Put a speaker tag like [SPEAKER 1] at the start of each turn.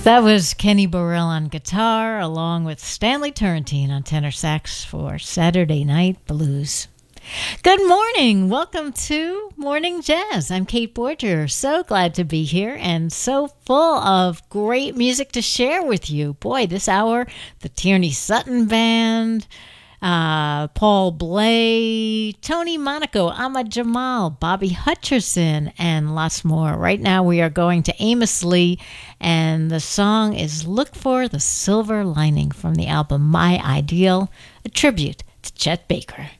[SPEAKER 1] That was Kenny Burrell on guitar, along with Stanley Turrentine on tenor sax for Saturday Night Blues. Good morning. Welcome to Morning Jazz. I'm Kate Borger. So glad to be here and so full of great music to share with you. Boy, this hour, the Tierney Sutton Band, Paul Bley, Tony Monaco, Ahmad Jamal, Bobby Hutcherson, and lots more. Right now we are going to Amos Lee, and the song is Look for the Silver Lining from the album My Ideal, a tribute to Chet Baker.